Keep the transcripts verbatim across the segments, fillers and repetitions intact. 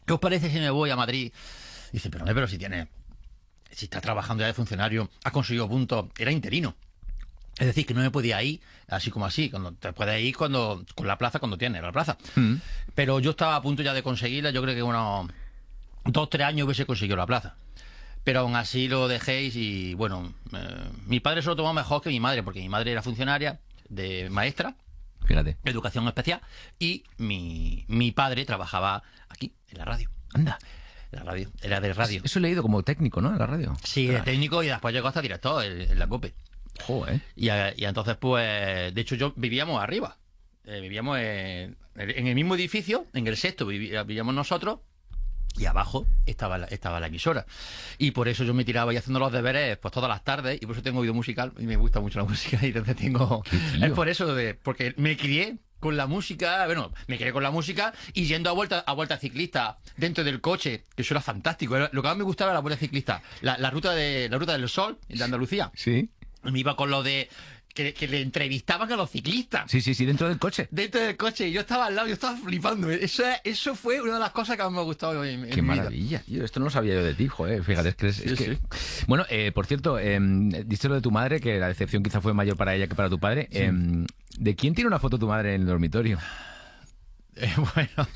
¿qué os parece si me voy a Madrid? Dice, pero no, pero si tiene, si está trabajando ya de funcionario, ha conseguido puntos, era interino. Es decir, que no me podía ir así como así, cuando te puedes ir cuando con la plaza cuando tienes la plaza. Mm. Pero yo estaba a punto ya de conseguirla, yo creo que unos dos, tres años hubiese conseguido la plaza. Pero aún así lo dejéis y bueno, eh, mi padre se lo tomó mejor que mi madre, porque mi madre era funcionaria de maestra, fíjate, educación especial, y mi, mi padre trabajaba aquí, en la radio. Anda. La radio, era de radio. Eso he leído como técnico, ¿no? En la radio. Sí, claro. De técnico y después llegó hasta director en, en la COPE. Joder. Y, y entonces, pues, de hecho, yo vivíamos arriba. Eh, vivíamos en, en el mismo edificio, en el sexto vivíamos nosotros, y abajo estaba la, estaba la emisora. Y por eso yo me tiraba ahí haciendo los deberes pues todas las tardes, y por eso tengo oído musical, y me gusta mucho la música, y entonces tengo... Es por eso, de porque me crié con la música, bueno, me quedé con la música y yendo a vuelta a vuelta ciclista dentro del coche, que eso era fantástico. Era, lo que más me gustaba era la vuelta ciclista, la, la ruta de la ruta del sol de Andalucía. Sí. Me iba con lo de que, que le entrevistaban a los ciclistas. Sí, sí, sí, dentro del coche. Dentro del coche, y yo estaba al lado, yo estaba flipando. Eso, eso fue una de las cosas que más me ha gustado en, en Qué mi maravilla, tío. Esto no lo sabía yo de ti, joder. Fíjate, es que... Es, sí, es que... Sí. Bueno, eh, por cierto, eh, diste lo de tu madre, que la decepción quizá fue mayor para ella que para tu padre. Sí. Eh, ¿De quién tiene una foto tu madre en el dormitorio? Eh, bueno,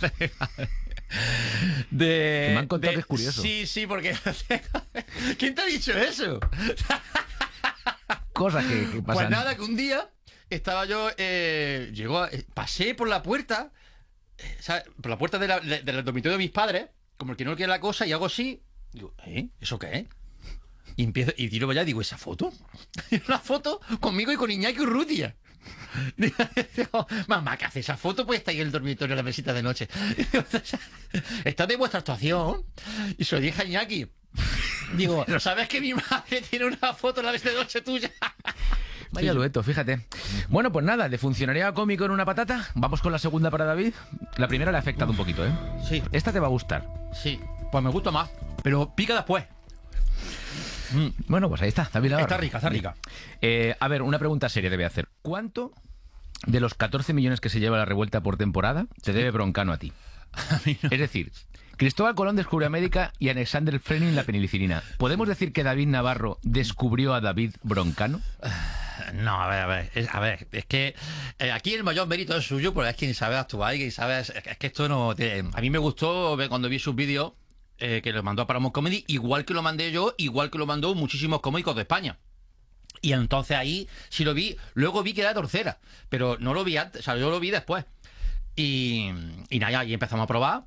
de... Que me han contado de, que es curioso. Sí, sí, porque... ¿Quién te ha dicho eso? Cosas que, que pasan. Pues nada, que un día estaba yo... Eh, llegó a, eh, pasé por la puerta, eh, ¿sabes? Por la puerta de la, de, del dormitorio de mis padres, como el que no quiere la cosa, y hago así. Digo, ¿eh? ¿Eso qué es? Y empiezo, y tiro para allá, digo, ¿esa foto? Una foto conmigo y con Iñaki Urrutia. Digo, mamá, ¿qué hace esa foto? Pues está ahí en el dormitorio, en la mesita de noche. Está de vuestra actuación. Y se lo dije a Iñaki. Digo, ¿sabes que mi madre tiene una foto en la mesita de noche tuya? Vaya dueto, fíjate. Bueno, pues nada, de funcionario cómico en una patata. Vamos con la segunda para David. La primera le ha afectado un poquito, ¿eh? Sí. Esta te va a gustar. Sí, pues me gusta más. Pero pica después. Mm. Bueno, pues ahí está, David Navarro. Está rica, está rica. Eh, a ver, una pregunta seria te voy a hacer. ¿Cuánto de los catorce millones que se lleva la revuelta por temporada te debe Broncano a ti? A mí no. Es decir, Cristóbal Colón descubrió América y Alexander Fleming la penicilina. ¿Podemos decir que David Navarro descubrió a David Broncano? No, a ver, a ver, es, a ver, es que eh, aquí el mayor mérito es suyo, porque es quien sabe actuar y quien sabe... Es, es que esto no... Tiene, a mí me gustó ver cuando vi sus vídeos eh, que lo mandó a Paramount Comedy, igual que lo mandé yo, igual que lo mandó muchísimos cómicos de España. Y entonces ahí sí lo vi, luego vi que era tercera, pero no lo vi antes, o sea, yo lo vi después. Y, y nada, ahí empezamos a probar.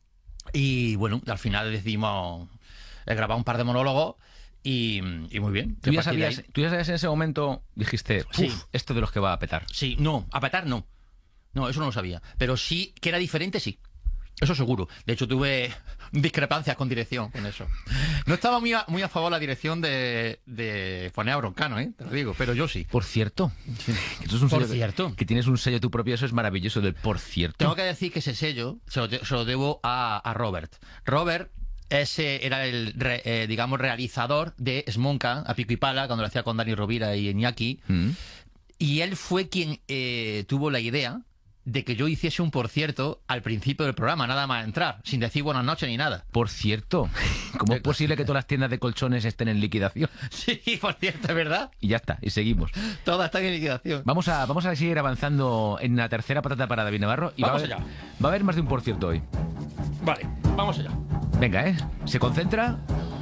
Y bueno, al final decidimos eh, grabar un par de monólogos. Y, y muy bien. ¿Tú ya, sabías, ¿Tú ya sabías en ese momento, dijiste, sí, esto de los que va a petar? Sí, no, a petar no. No, eso no lo sabía. Pero sí que era diferente, sí. Eso seguro. De hecho, tuve discrepancias con dirección con eso. No estaba muy a, muy a favor la dirección de, de poner a Broncano, ¿eh? Te lo digo, pero yo sí. Por cierto. Sí. Que, es un por sello cierto. Que, que tienes un sello tú propio, eso es maravilloso del por cierto. Tengo que decir que ese sello se lo, se lo debo a, a Robert. Robert... Ese era el, re, eh, digamos, realizador de Smonka, a pico y pala, cuando lo hacía con Dani Rovira y Iñaki. Mm. Y él fue quien eh, tuvo la idea de que yo hiciese un por cierto al principio del programa, nada más entrar, sin decir buenas noches ni nada. Por cierto, ¿cómo es posible que todas las tiendas de colchones estén en liquidación? Sí, por cierto, es verdad. Y ya está, y seguimos. Todas están en liquidación. Vamos a, vamos a seguir avanzando en la tercera patata para David Navarro. Y vamos va a haber, allá. Va a haber más de un por cierto hoy. Vale, vamos allá. Venga, ¿eh? ¿Se concentra?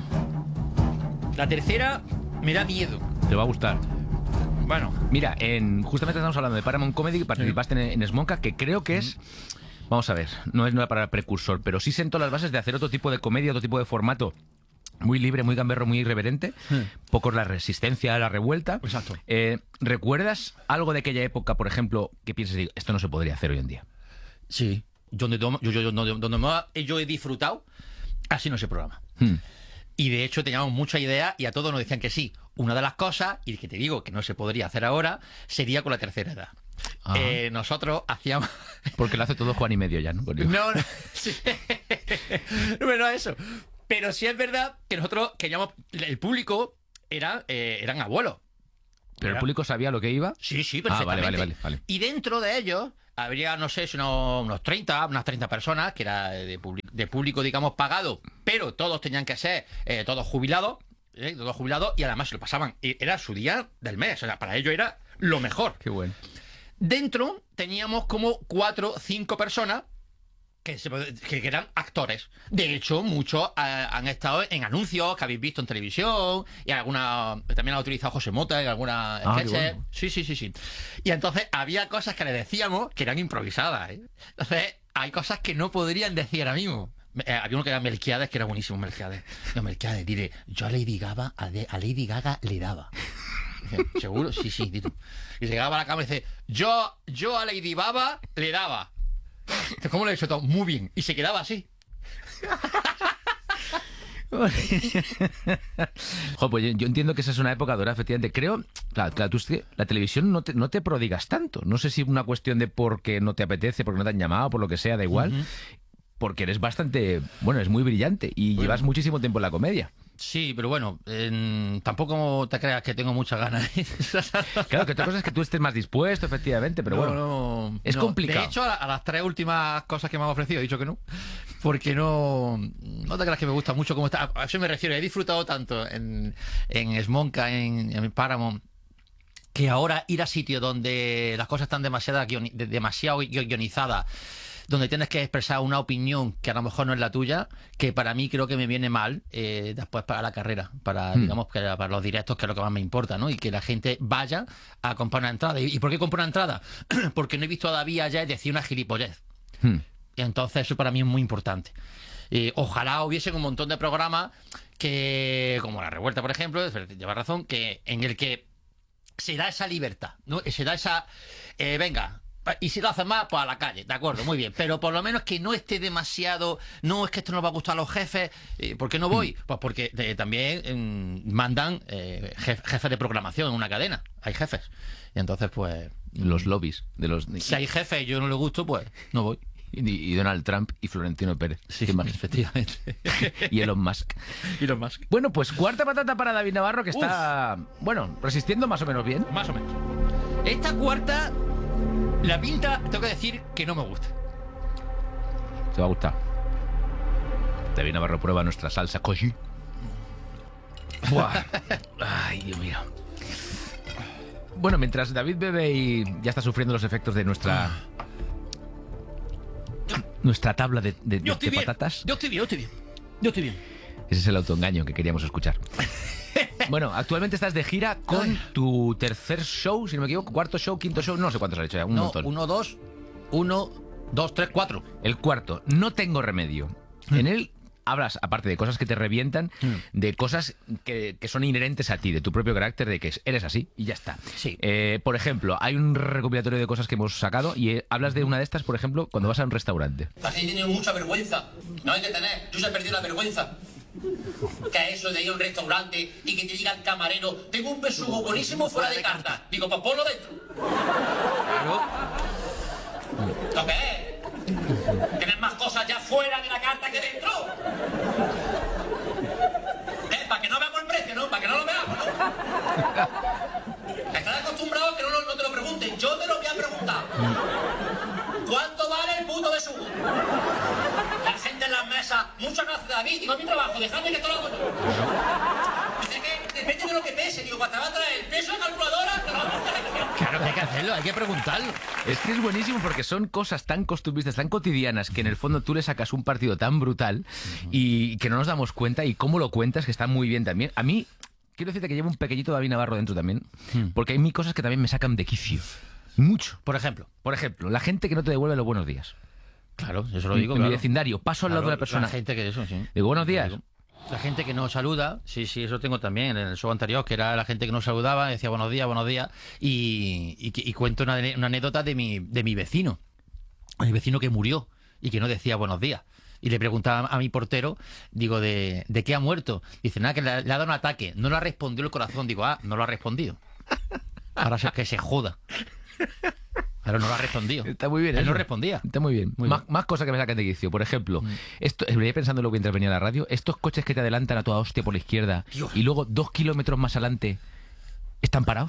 La tercera me da miedo. Te va a gustar. Bueno. Mira, en, justamente estamos hablando de Paramount Comedy, participaste sí. en, en Smonka, que creo que es... Vamos a ver, no es una palabra precursor, pero sí sentó las bases de hacer otro tipo de comedia, otro tipo de formato. Muy libre, muy gamberro, muy irreverente. Sí. Poco la resistencia, la revuelta. Exacto. Eh, ¿Recuerdas algo de aquella época, por ejemplo, que piensas, digo, esto no se podría hacer hoy en día? Sí. Donde, yo, yo, yo, donde, donde yo he disfrutado, así no se programa. Hmm. Y de hecho teníamos mucha idea y a todos nos decían que sí. Una de las cosas, y que te digo que no se podría hacer ahora, sería con la tercera edad. Eh, nosotros hacíamos... Porque lo hace todo Juan y medio ya, ¿no? No, no. Sí. Bueno, eso. Pero sí es verdad que nosotros queríamos... El público era, eh, eran abuelos. ¿Pero era... el público sabía lo que iba? Sí, sí, perfectamente. Ah, vale, vale, vale, vale. Y dentro de ellos habría, no sé, unos, unos treinta, unas treinta personas, que era de, publi- de público, digamos, pagado, pero todos tenían que ser, eh, todos jubilados, eh, todos jubilados, y además se lo pasaban. Y era su día del mes, o sea, para ellos era lo mejor. Qué bueno. Dentro teníamos como cuatro o cinco personas que, se, que eran actores. De hecho, muchos eh, han estado en anuncios que habéis visto en televisión, y alguna también ha utilizado José Mota en algunas Ah, sketches. bueno. Sí, sí, sí, sí. Y entonces había cosas que le decíamos que eran improvisadas, ¿eh? Entonces, hay cosas que no podrían decir ahora mismo. Eh, había uno que era Melquiades, que era buenísimo, Melquiades. No, Melquiades, dile, yo a Lady Gaga, a, de, a Lady Gaga le daba. Dice, ¿seguro? Sí, sí, dilo. Y llegaba a la cama y dice, yo, yo a Lady Baba le daba. Dice, ¿cómo lo he hecho todo? Muy bien. Y se quedaba así. Jo, pues yo, yo entiendo que esa es una época dorada, efectivamente. Creo, claro, claro, tú es que la televisión no te, no te prodigas tanto. No sé si una cuestión de porque no te apetece, porque no te han llamado, por lo que sea, da igual. Uh-huh. Porque eres bastante, bueno, es muy brillante y bueno, llevas muchísimo tiempo en la comedia. Sí, pero bueno, eh, tampoco te creas que tengo muchas ganas. Claro, que otra cosa es que tú estés más dispuesto, efectivamente, pero no, bueno, no, es no. complicado. De hecho, a, a las tres últimas cosas que me han ofrecido he dicho que no, porque no, no te creas que me gusta mucho cómo está. A eso me refiero, he disfrutado tanto en, en Smonka, en, en Paramount, que ahora ir a sitios donde las cosas están demasiado, guioni, demasiado guionizadas, donde tienes que expresar una opinión que a lo mejor no es la tuya, que para mí creo que me viene mal eh, después para la carrera, para mm. digamos para, para los directos, que es lo que más me importa, ¿no? Y que la gente vaya a comprar una entrada. ¿Y por qué comprar una entrada? Porque no he visto todavía ya decir una gilipollez. Mm. Y entonces eso para mí es muy importante. Eh, ojalá hubiesen un montón de programas que, como La Revuelta, por ejemplo, lleva razón, que en el que se da esa libertad, ¿no? Se da esa... Eh, venga... Y si lo hacen más, pues a la calle, de acuerdo, muy bien. Pero por lo menos que no esté demasiado... No, es que esto no va a gustar a los jefes. ¿Por qué no voy? Pues porque eh, también eh, mandan eh, jef, jefes de programación en una cadena. Hay jefes. Y entonces, pues... Los lobbies de los... Si hay jefes y yo no le gusto, pues no voy. Y, y Donald Trump y Florentino Pérez. Sí, efectivamente. Y Elon Musk. Elon Musk. Bueno, pues cuarta patata para David Navarro, que está, Uf. bueno, resistiendo más o menos bien. Más o menos. Esta cuarta... La pinta, tengo que decir que no me gusta. Te va a gustar. David Navarro prueba nuestra salsa koji. Buah. Ay, Dios mío. Bueno, mientras David bebe y ya está sufriendo los efectos de nuestra... nuestra tabla de, de, yo estoy de bien. patatas. Yo estoy bien, yo estoy bien. Yo estoy bien. Ese es el autoengaño que queríamos escuchar. Bueno, actualmente estás de gira con Ay. tu tercer show, si no me equivoco, cuarto show, quinto show, no sé cuántos has hecho ya, un no, montón. Uno, dos, uno, dos, tres, cuatro. El cuarto, No tengo remedio. Mm. En él hablas, aparte de cosas que te revientan, mm. de cosas que, que son inherentes a ti, de tu propio carácter, de que eres así y ya está. Sí. Eh, por ejemplo, hay un recopilatorio de cosas que hemos sacado y eh, hablas de una de estas, por ejemplo, cuando vas a un restaurante. La gente tiene mucha vergüenza. No hay que tener. Yo se he perdido la vergüenza. Que eso de ir a un restaurante y que te diga el camarero, tengo un besugo buenísimo fuera de carta. Digo, pues ponlo dentro. Claro. ¿Lo qué es? ¿Tienes más cosas ya fuera de la carta que dentro? ¿Eh? Para que no veamos el precio, ¿no? Para que no lo veamos, ¿no? Estás acostumbrado a que no, no te lo pregunten. Yo te lo voy a preguntar. ¿Cuánto vale el puto besugo? La gente en las mesas, muchas gracias, David, digo, es mi trabajo, dejadme que esto lo hago yo. Dice que depende de lo que pese, digo, cuando te va a traer el peso de calculadora, te lo vamos a hacer. Claro que hay que hacerlo, hay que preguntarlo. Es que es buenísimo porque son cosas tan costumbristas, tan cotidianas, que en el fondo tú le sacas un partido tan brutal uh-huh. y que no nos damos cuenta, y cómo lo cuentas, que está muy bien también. A mí, quiero decirte que llevo un pequeñito David Navarro dentro también, uh-huh. porque hay mil cosas que también me sacan de quicio. Mucho. Por ejemplo. Por ejemplo, la gente que no te devuelve los buenos días. Claro, eso lo digo. En claro. mi vecindario, paso al claro, lado de la persona. La gente que eso, sí. Digo, buenos días. La gente que no saluda, sí, sí, eso tengo también en el show anterior, que era la gente que no saludaba, decía buenos días, buenos días, y, y, y cuento una, una anécdota de mi, de mi vecino, mi vecino que murió y que no decía buenos días. Y le preguntaba a mi portero, digo, ¿de, de qué ha muerto? Dice, nada, que le, le ha dado un ataque. No lo ha respondido el corazón. Digo, ah, no lo ha respondido. Ahora que se joda. Pero no lo ha respondido. Está muy bien. Él eso. no respondía. Está muy bien. Muy más, bien. más cosas que me sacan de quicio. Por ejemplo, mm. esto, venía pensando luego mientras venía a la radio, estos coches que te adelantan a toda hostia por la izquierda, Dios. Y luego dos kilómetros más adelante están parados.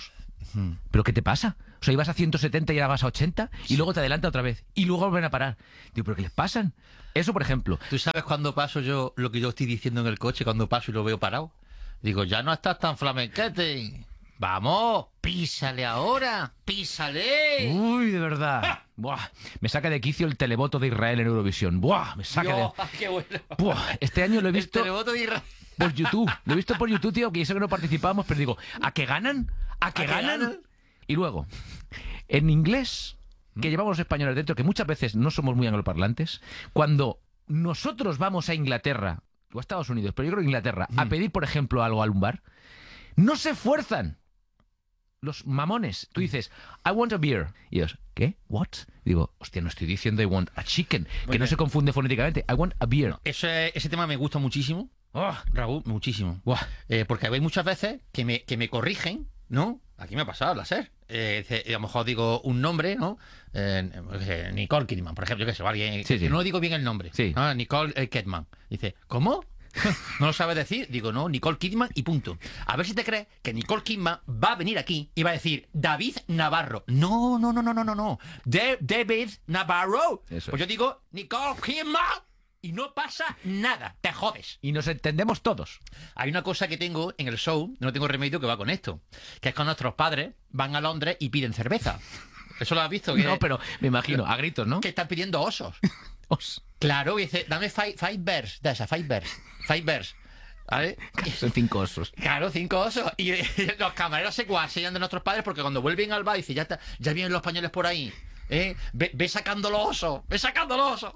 ¿Pero qué te pasa? O sea, ibas a ciento setenta y ahora vas a ochenta y luego te adelanta otra vez y luego vuelven a parar. Digo, ¿pero qué les pasan? Eso, por ejemplo. ¿Tú sabes cuando paso yo lo que yo estoy diciendo en el coche, cuando paso y lo veo parado? Digo, ya no estás tan flamenquete. Vamos, písale ahora, písale. Uy, de verdad. Buah, me saca de quicio el televoto de Israel en Eurovisión. Buah, me saca Dios, de... qué bueno. Buah, este año lo he visto El televoto de Israel. por YouTube. Lo he visto por YouTube, tío, que eso que no participábamos, pero digo, ¿a qué ganan? ¿A qué ¿A qué ganan? ganan? Y luego, en inglés, que llevamos los españoles dentro, que muchas veces no somos muy angloparlantes, cuando nosotros vamos a Inglaterra, o a Estados Unidos, pero yo creo que Inglaterra, a pedir, por ejemplo, algo a un bar, no se esfuerzan. Los mamones. Tú dices, I want a beer. Y ellos, ¿qué? ¿What? Digo, hostia, no estoy diciendo I want a chicken, que no se confunde fonéticamente. I want a beer. Ese, ese tema me gusta muchísimo. Oh, Raúl, muchísimo. Buah. Eh, porque hay muchas veces que me, que me corrigen, ¿no? Aquí me ha pasado, la ser. Eh, dice- a lo mejor digo un nombre, ¿no? Eh, eh, Nicole Kidman, por ejemplo, yo que sé, alguien. Sí, sí. No digo bien el nombre. Sí. Ah, Nicole eh, Kidman. Dice, ¿cómo? ¿No lo sabes decir? Digo, no, Nicole Kidman y punto. A ver si te crees que Nicole Kidman va a venir aquí y va a decir David Navarro. No, no, no, no, no, no, no. De- David Navarro. Eso Pues es. yo digo Nicole Kidman y no pasa nada. Te jodes. Y nos entendemos todos. Hay una cosa que tengo en el show, no tengo remedio, que va con esto. Que es cuando nuestros padres van a Londres y piden cerveza. ¿Eso lo has visto? Que, No, pero me imagino, a gritos, ¿no? que están pidiendo osos. Os- Claro, y dice, dame five, five bears, de esa, five bears, five bears. ¿Vale? Son cinco osos. Claro, cinco osos. Y los camareros se guasean de nuestros padres porque cuando vuelven al bar dicen, ya, está, ya vienen los españoles por ahí. ¿Eh? Ve, ve sacando los osos, ve sacando los osos.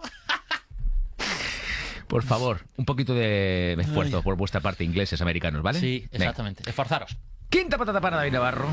Por favor, un poquito de esfuerzo por vuestra parte, ingleses, americanos, ¿vale? Sí, Venga. exactamente. Esforzaros. Quinta patata para David Navarro.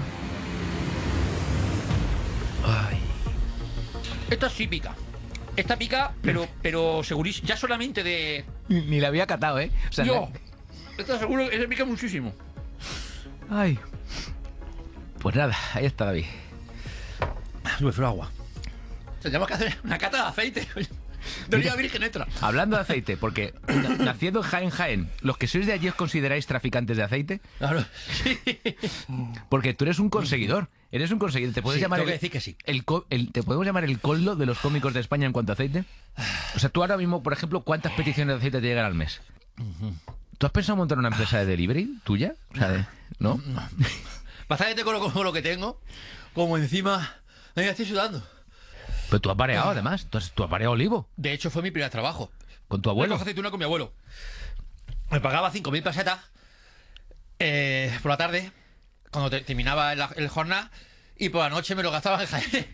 Esta sí pica. Esta pica, pero, pero segurísimo. Ya solamente de... Ni la había catado, ¿eh? O sea, Yo. Esta seguro que se pica muchísimo. Ay. Pues nada, ahí está David. Yo prefiero agua. Tendríamos que hacer una cata de aceite. De oliva virgen extra. Hablando de aceite, porque na- naciendo en Jaén, Jaén, ¿los que sois de allí os consideráis traficantes de aceite? Claro. Sí. Porque tú eres un conseguidor. Eres un conseguidor. ¿Te puedes Sí, llamar tengo el, que decir que sí. el co- el- ¿Te podemos llamar el coldo de los cómicos de España en cuanto a aceite? O sea, tú ahora mismo, por ejemplo, ¿cuántas peticiones de aceite te llegan al mes? ¿Tú has pensado montar una empresa de delivery tuya? O sea, de- ¿no? Bastante con lo, con lo que tengo. Como encima. Venga, estoy sudando. Pero tú has pareado, además. Tú has, tú has pareado olivo. De hecho, fue mi primer trabajo. Con tu abuelo. Recojo aceituna con mi abuelo. Me pagaba cinco mil pesetas eh, por la tarde, cuando te- terminaba el, el jornal, y por la noche me lo gastaba en Jaén.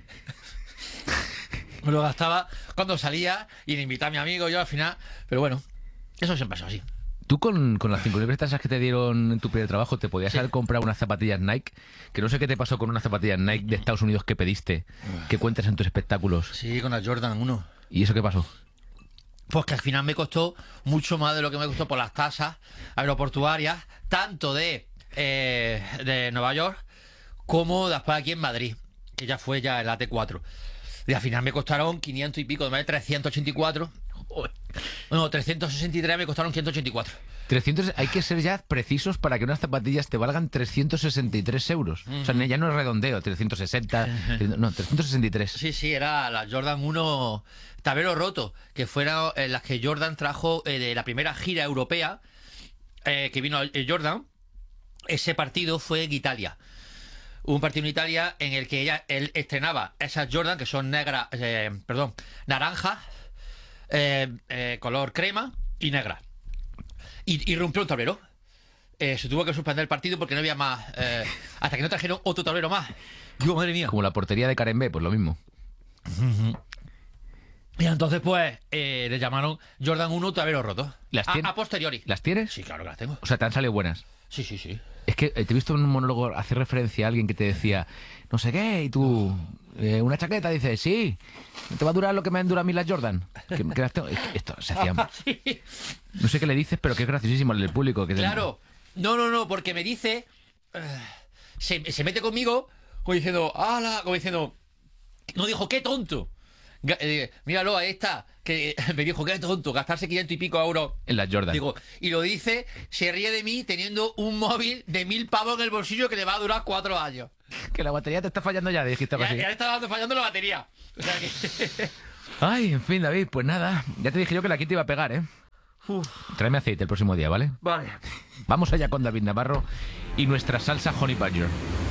Me lo gastaba cuando salía y le invitaba a mi amigo yo al final. Pero bueno, eso siempre pasó así. Tú con, con las cinco mil pesetas que te dieron en tu primer trabajo, ¿te podías haber comprado unas zapatillas Nike? Que no sé qué te pasó con unas zapatillas Nike de Estados Unidos que pediste, que cuentas en tus espectáculos. Sí, con la Jordan uno. ¿Y eso qué pasó? Pues que al final me costó mucho más de lo que me costó por las tasas aeroportuarias, tanto de, eh, de Nueva York como después aquí en Madrid, que ya fue ya el A T cuatro. Y al final me costaron quinientos y pico, de trescientos ochenta y cuatro. No, trescientos sesenta y tres me costaron quinientos ochenta y cuatro. trescientos, hay que ser ya precisos para que unas zapatillas te valgan trescientos sesenta y tres euros. O sea, ya no es redondeo, trescientos sesenta, no, trescientos sesenta y tres. Sí, sí, era la Jordan uno tabero roto, que fueron eh, las que Jordan trajo eh, de la primera gira europea eh, que vino el Jordan. Ese partido fue en Italia. Hubo un partido en Italia en el que ella, él estrenaba esas Jordan, que son negras, eh, perdón, naranjas, eh, eh, color crema y negra. Y, y rompió un tablero. Eh, se tuvo que suspender el partido porque no había más. eh, hasta que no trajeron otro tablero más. Digo, madre mía. Como la portería de Karen B, pues lo mismo. Y entonces, pues, eh, le llamaron Jordan uno tablero roto. ¿Las a, tiene- a posteriori. ¿Las tienes? Sí, claro que las tengo. O sea, te han salido buenas. Sí, sí, sí. Es que eh, te he visto en un monólogo hacer referencia a alguien que te decía, no sé qué, y tú, eh, una chaqueta, dices, sí, ¿te va a durar lo que me han durado a mí las Jordan? Que, que las tengo- es que esto se hacía... Sí. No sé qué le dices, pero que es graciosísimo el del público. Que te- Claro. No, no, no, porque me dice. eh, se, se mete conmigo, como diciendo, ¡hala! Como diciendo. No dijo, ¡qué tonto! Ga- eh, míralo, ahí está. Que me dijo, ¡qué tonto! Gastarse quinientos y pico euros. En las Jordan. Digo, y lo dice, se ríe de mí teniendo un móvil de mil pavos en el bolsillo que le va a durar cuatro años. Que la batería te está fallando ya, dijiste algo Ya, así. ya le estaba fallando la batería. O sea que... Ay, en fin, David, pues nada. Ya te dije yo que la quinta iba a pegar, ¿eh? Uf. Tráeme aceite el próximo día, ¿vale? Vale. Vamos allá con David Navarro y nuestra salsa Honey Badger.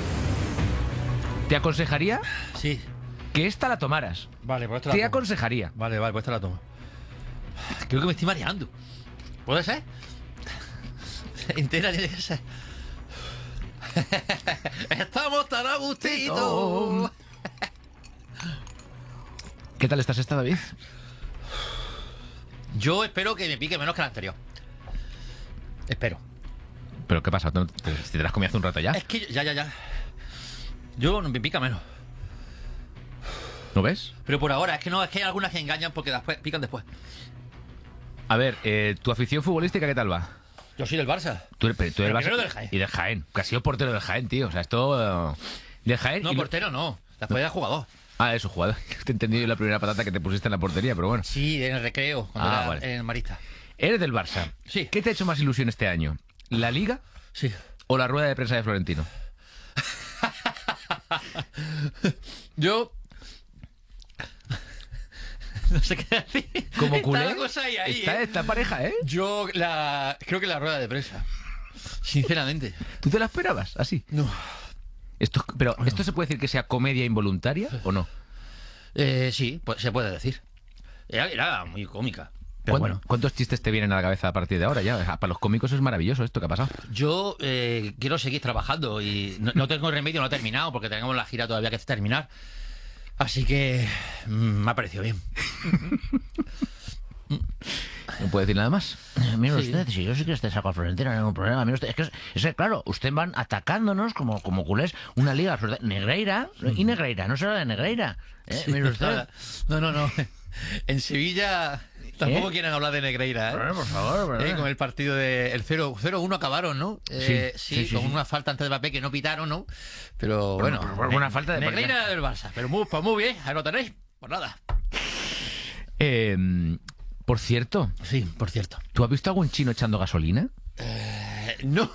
Te aconsejaría Sí. que esta la tomaras. Vale, pues esta Te la tomo. aconsejaría. Vale, vale, pues esta la tomo. Creo que me estoy mareando. ¿Puede ser? Entera tiene que ser. Estamos tan a gustito. ¿Qué tal estás esta, David? Yo espero que me pique menos que la anterior. Espero. ¿Pero qué pasa? ¿Te, te, te las comí hace un rato ya? Es que ya, ya, ya. Yo me pica menos. ¿No ves? Pero por ahora, es que no, es que hay algunas que engañan porque después pican después. A ver, eh, ¿tu afición futbolística qué tal va? Yo soy del Barça. Tú eres, pero tú eres Pero Barça- primero del Jaén. Y del Jaén. Que has sido portero del Jaén, tío. O sea, esto... eh, del Jaén... No, y lo- portero no. Después era jugador. Ah, eso, jugador. Te he entendido yo la primera patata que te pusiste en la portería, pero bueno. Sí, en el recreo, cuando Ah, era vale. en Marista. Eres del Barça. Sí. ¿Qué te ha hecho más ilusión este año? ¿La Liga Sí. o la rueda de prensa de Florentino? Yo... No sé qué decir. Como Está culé, la cosa ahí, ahí, está ¿eh? esta pareja, ¿eh? Yo la... creo que la rueda de prensa. Sinceramente. ¿Tú te la esperabas así? No. Esto, pero, ¿esto se puede decir que sea comedia involuntaria o no? Eh, sí, pues se puede decir. Era, era muy cómica. Pero ¿Cuán- bueno. ¿Cuántos chistes te vienen a la cabeza a partir de ahora? Ya, para los cómicos es maravilloso esto que ha pasado. Yo eh, quiero seguir trabajando y no, no tengo remedio, no he terminado porque tenemos la gira todavía que terminar. Así que mm, me ha parecido bien. No puede decir nada más. Mire Sí. usted, si yo sí que te saco a Florentino, no hay ningún problema. Mire usted, es que, es, es que, claro, ustedes van atacándonos como, como culés una liga absoluta- Negreira y Negreira, no se habla de Negreira. ¿eh? Mire usted. No, no, no. En Sevilla tampoco ¿Eh? quieren hablar de Negreira, ¿eh? Bueno, por favor, Eh, ¿verdad? Con el partido de el cero uno acabaron, ¿no? Eh, sí, sí, sí, con sí. una falta antes de Mbappé que no pitaron, ¿no? Pero bueno, pero fue una falta de- Negreira del Barça, pero muy, pues muy bien, ahí lo tenéis. Pues nada. Eh, por cierto, Sí, por cierto. ¿tú has visto algún chino echando gasolina? Eh, no.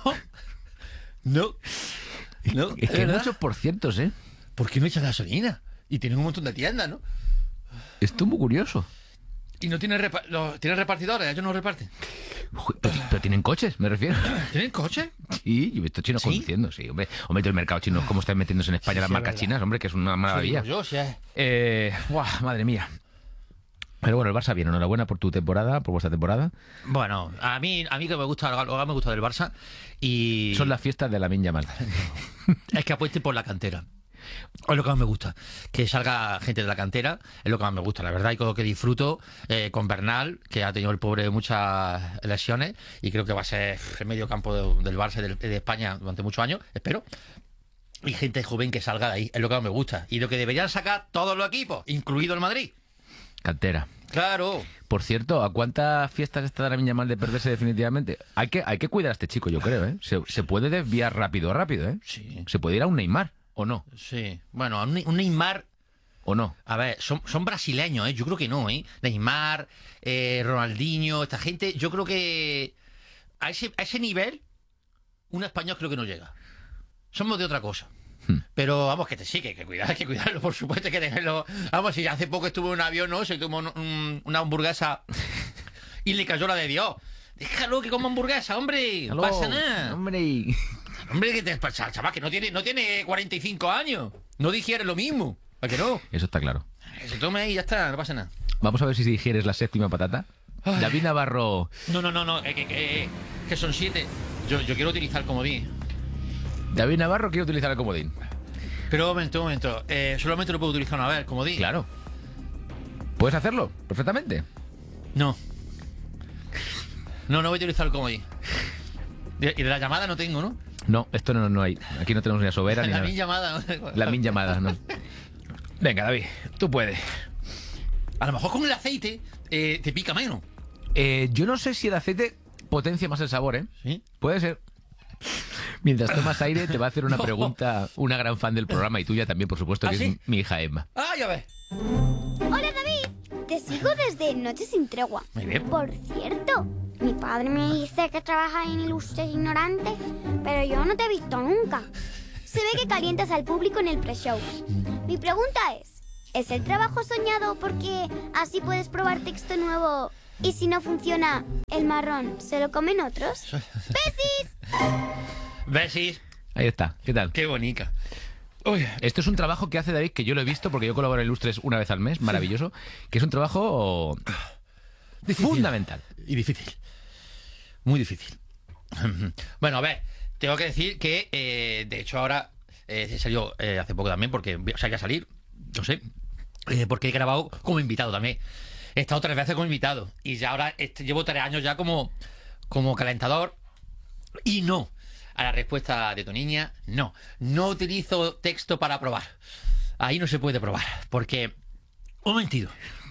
No. No. Es que hay ¿verdad? muchos por cientos, ¿eh? ¿Por qué no echan gasolina? Y tienen un montón de tiendas, ¿no? Esto es muy curioso. Y no tienen, repa- los- tienen repartidores, ellos no reparten. Uy, Pero, pero tienen coches, me refiero. ¿Tienen coche? Sí, yo he visto chinos ¿Sí? conduciendo, sí, hombre. Hombre, todo el mercado chino, ¿cómo están metiéndose en España Sí, las sí, marcas es verdad. chinas? Hombre, que es una maravilla. Sí, digo yo, sí es. Eh, buah, madre mía. Pero bueno, el Barça bien, enhorabuena por tu temporada, por vuestra temporada. Bueno, a mí, a mí que me gusta, lo que me gusta del Barça y Son las fiestas de Lamine Yamal. es que apueste por la cantera. Es lo que más me gusta. Que salga gente de la cantera es lo que más me gusta, la verdad. Y creo que disfruto eh, con Bernal, que ha tenido el pobre muchas lesiones y creo que va a ser el medio campo de- del Barça y del- de España durante muchos años, espero. Y gente joven que salga de ahí, es lo que más me gusta. Y lo que deberían sacar todos los equipos, incluido el Madrid. Cantera. Claro. Por cierto, ¿a cuántas fiestas está Lamine Yamal de perderse definitivamente? Hay que, hay que cuidar a este chico, yo creo, ¿eh? Se, se puede desviar rápido, rápido, ¿eh? Sí. Se puede ir a un Neymar, ¿o no? Sí. Bueno, un un Neymar... ¿O no? A ver, son, son brasileños, ¿eh? Yo creo que no, ¿eh? Neymar, eh, Ronaldinho, esta gente, yo creo que a ese, a ese nivel un español creo que no llega. Somos de otra cosa. Hmm. Pero vamos, que te sí, que hay que cuidar, hay que cuidarlo, por supuesto, hay que tenerlo. Vamos, si hace poco estuvo en un avión, ¿no? Se tomó un- un- una hamburguesa y le cayó la de Dios. Déjalo que coma hamburguesa, hombre. No pasa nada. Hombre. Hombre, que te pasa, chaval, que no tiene, no tiene cuarenta y cinco años. No digiere lo mismo. ¿A que no? Eso está claro. Que se tome y ya está, no pasa nada. Vamos a ver si digieres la séptima patata. David Navarro. No, no, no, no, eh, que, que, que son siete. Yo, yo quiero utilizar el comodín. David Navarro quiere utilizar el comodín. Pero un momento, un momento. Eh, solamente lo puedo utilizar una vez, el comodín. Claro. ¿Puedes hacerlo? Perfectamente. No. No, no voy a utilizar el comodín. Y y de la llamada no tengo, ¿no? No, esto no, no hay. Aquí no tenemos ni a Sobera ni La nada. mi llamada. ¿no? La min llamada, no. Venga, David, tú puedes. A lo mejor con el aceite eh, te pica menos. Eh, yo no sé si el aceite potencia más el sabor, ¿eh? ¿Sí? Puede ser. Mientras tomas aire, te va a hacer una No. pregunta una gran fan del programa y tuya también, por supuesto, ¿Ah, que sí? es mi hija Emma. Ah, ya ves. Hola David, te sigo desde Noche sin Tregua. Muy bien. Por cierto, mi padre me dice que trabajas en Ilustres Ignorantes, pero yo no te he visto nunca. se ve que calientas al público en el pre-show. Mi pregunta es, ¿es el trabajo soñado porque así puedes probar texto nuevo y si no funciona, el marrón se lo comen otros? ¡Besis! Besis. Ahí está. ¿Qué tal? Qué bonita. Uy. Esto es un trabajo que hace David, que yo lo he visto porque yo colaboro en Ilustres una vez al mes, maravilloso, que es un trabajo Difícil. fundamental. Y difícil. Muy difícil. Bueno, a ver, tengo que decir que, eh, de hecho, ahora eh, salió eh, hace poco también, porque o sea, hay que salir, no sé, eh, porque he grabado como invitado también. He estado tres veces como invitado y ya ahora este, llevo tres años ya como, como calentador y no. A la respuesta de tu niña, no. No utilizo texto para probar. Ahí no se puede probar, porque... Un momentito.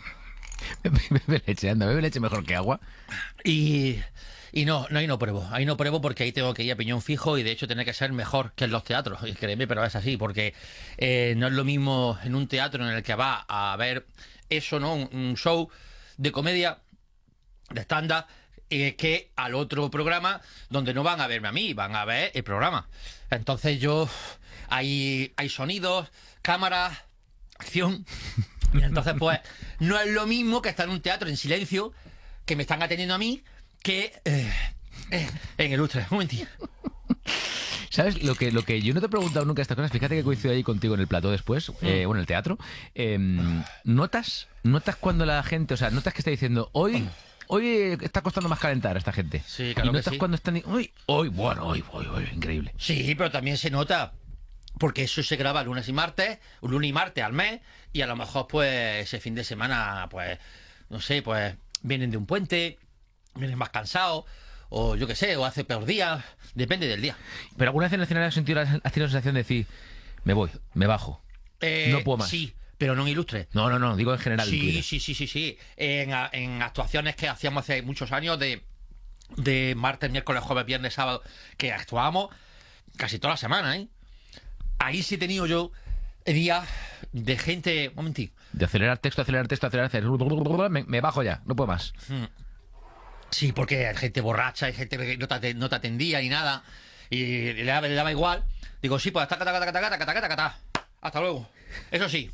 Bebe leche, anda, bebe leche mejor que agua. Y... Y no, no, ahí no pruebo. Ahí no pruebo porque ahí tengo que ir a piñón fijo y de hecho tiene que ser mejor que en los teatros. Y créeme, pero es así, porque eh, no es lo mismo en un teatro en el que va a ver eso, ¿no? Un, un show de comedia, de stand-up, eh, que al otro programa donde no van a verme a mí, van a ver el programa. Entonces yo... Hay, hay sonidos, cámaras, acción. Y entonces pues no es lo mismo que estar en un teatro en silencio, que me están atendiendo a mí, que eh, eh, en Ilustres. Un momentito. ¿Sabes? Lo que, lo que yo no te he preguntado nunca estas cosas, fíjate que coincido ahí contigo en el plató después, eh, bueno, en el teatro. Eh, ¿Notas notas cuando la gente, o sea, notas que está diciendo, hoy hoy está costando más calentar a esta gente? Sí, claro y notas que sí. cuando están, uy, hoy, bueno, hoy, hoy, hoy, increíble. Sí, pero también se nota, porque eso se graba lunes y martes, un lunes y martes al mes, y a lo mejor pues ese fin de semana, pues, no sé, pues vienen de un puente, vienen más cansados, o yo qué sé, o hace peor día, depende del día. Pero alguna vez en el escenario has sentido la, has tenido la sensación de decir, me voy, me bajo, Eh, no puedo más. Sí, pero no en Ilustres. No, no, no, digo en general. Sí, incluido. sí, sí, sí, sí. En, a- en actuaciones que hacíamos hace muchos años de, de martes, miércoles, jueves, viernes, sábado, que actuábamos casi toda la semana, ¿eh? Ahí sí he tenido yo días de gente... Un momentito. De acelerar texto, acelerar texto, acelerar texto, me, me bajo ya, no puedo más. Sí, porque hay gente borracha, hay gente que no te, aten- no te atendía ni nada, y le daba, le daba igual. Digo, sí, pues taca, taca, taca, taca, taca, taca, taca, taca. Hasta luego. Eso sí.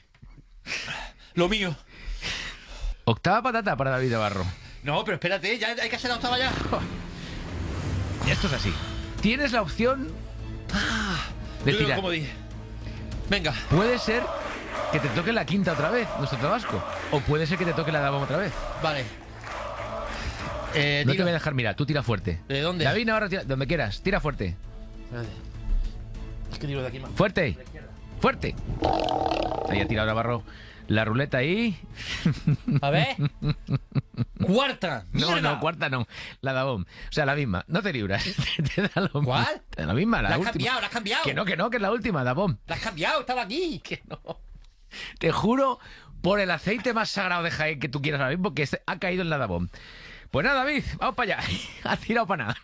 Lo mío. Octava patata para David Navarro. No, pero espérate, ya hay que hacer la octava ya. Esto es así. Tienes la opción de Yo creo tirar. como dije. Venga. Puede ser que te toque la quinta otra vez, nuestro Tabasco. O puede ser que te toque la dama otra vez. Vale. Eh, No diga- te voy a dejar mirar, tú tira fuerte. ¿De dónde? David Navarro, tira, donde quieras, tira fuerte. Espérate. Es que digo de aquí más. Fuerte. Fuerte. Ahí ha tirado Navarro la ruleta ahí. A ver. Cuarta. No, ¡Mierda! no, cuarta no. La Dabón. O sea, la misma. No te libras. te da lo ¿Cuál? mismo. Te da la misma, la, La has última. cambiado, la has cambiado. Que no, que no, que es la última, Dabón. La has cambiado, estaba aquí. Que no. Te juro por el aceite más sagrado de Jaén que tú quieras ahora mismo que se ha caído en la Dabón. Pues nada, David, vamos para allá. Ha tirado para nada.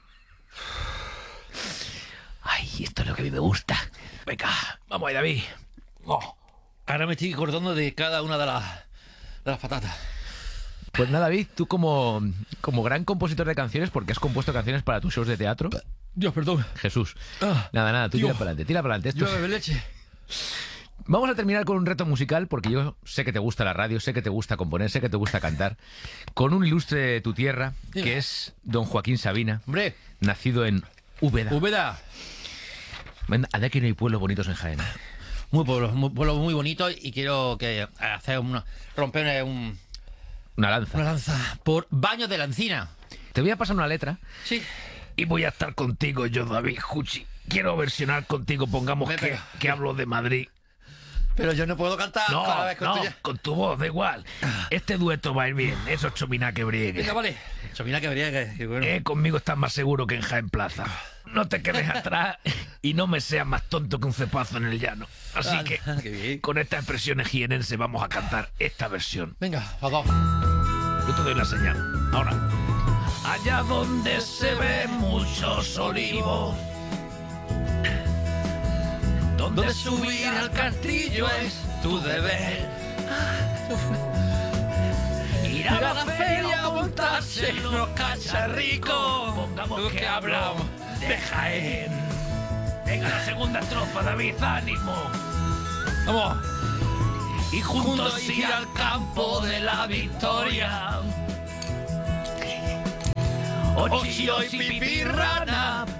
Ay, esto es lo que a mí me gusta. Venga, vamos ahí, David. Oh, ahora me estoy acordando de cada una de las, de las patatas. Pues nada, David, tú como, como gran compositor de canciones, porque has compuesto canciones para tus shows de teatro. Dios, perdón. Jesús. Ah, Nada, nada, tú Dios. tira para adelante, tira para adelante. Esto Yo es- bebé leche. Vamos a terminar con un reto musical, porque yo sé que te gusta la radio, sé que te gusta componer, sé que te gusta cantar, con un ilustre de tu tierra, Dime. que es don Joaquín Sabina, Hombre, nacido en Úbeda. Úbeda. Anda que no hay pueblos bonitos en Jaén. Muy pueblo, muy, pueblo muy bonito y quiero que hacer una, romper un, Una lanza. una lanza por Baños de la Encina. Te voy a pasar una letra. Sí. Y voy a estar contigo yo, David Juchi. Quiero versionar contigo, pongamos Ve, que, pero- que hablo de Madrid. Pero yo no puedo cantar No, cada vez que no, estoy ya- con tu voz, da igual. Este dueto va a ir bien, eso es chomina que briegue. Venga, vale. Chomina que briegue, que bueno. Eh, conmigo estás más seguro que en Jaén Plaza. No te quedes atrás y no me seas más tonto que un cepazo en el llano. Así Ah, que, qué bien. con estas expresiones jienenses vamos a cantar esta versión. Venga, vamos. Yo te doy la señal. Ahora. Allá donde se ven muchos olivos, donde subir al castillo es tu deber. Ir a la feria a montarse en los cacharricos. Pongamos que hablamos de Jaén. Venga, la segunda estrofa, David, ánimo. Vamos. Y juntos ir al campo de la victoria. Ochillos y pipirrana